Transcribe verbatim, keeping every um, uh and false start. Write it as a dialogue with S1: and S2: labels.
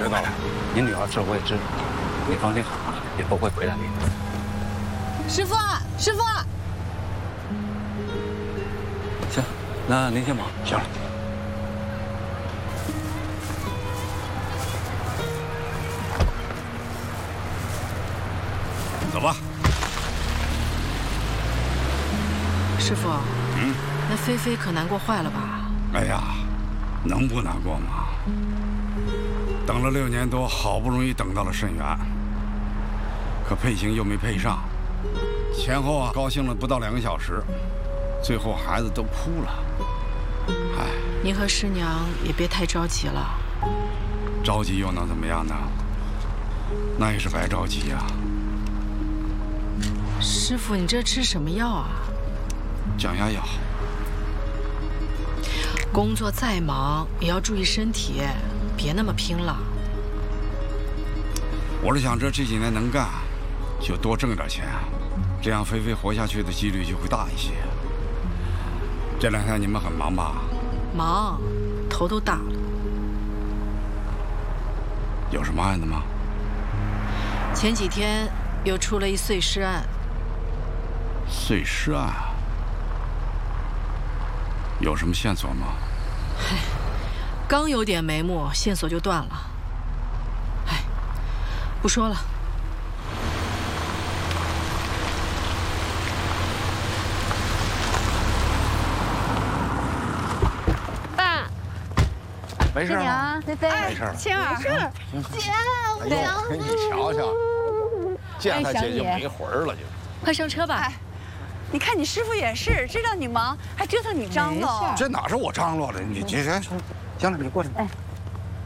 S1: 知道了，您女儿事我也知道，你放心好了，也不会回来的。
S2: 师傅，师傅。
S1: 行，那您先忙。
S3: 行了。走吧。
S2: 师傅，
S3: 嗯，
S2: 那菲菲可难过坏了吧？
S3: 哎呀，能不难过吗？等了六年多，好不容易等到了肾源，可配型又没配上，前后啊高兴了不到两个小时，最后孩子都哭了。哎，
S2: 您和师娘也别太着急了。
S3: 着急又能怎么样呢？那也是白着急呀。
S2: 师傅，你这吃什么药啊？
S3: 降压药。
S2: 工作再忙也要注意身体，别那么拼了。
S3: 我是想着这几年能干，就多挣点钱，这样菲菲活下去的几率就会大一些。这两天你们很忙吧？
S2: 忙，头都大了。
S3: 有什么案子吗？
S2: 前几天又出了一碎尸案。
S3: 碎尸案？有什么线索吗？
S2: 嗨，刚有点眉目，线索就断了。哎，不说了。
S4: 爸，
S1: 没事
S4: 啊，菲菲，
S1: 没事了，
S4: 青儿，姐，
S1: 哎呦，你瞧瞧，见他姐就没魂儿了，就。
S4: 快上车吧。
S5: 你看你师傅也是，知道你忙，还折腾你张罗。
S3: 这哪是我张罗的？你这这，行了，你过去。哎，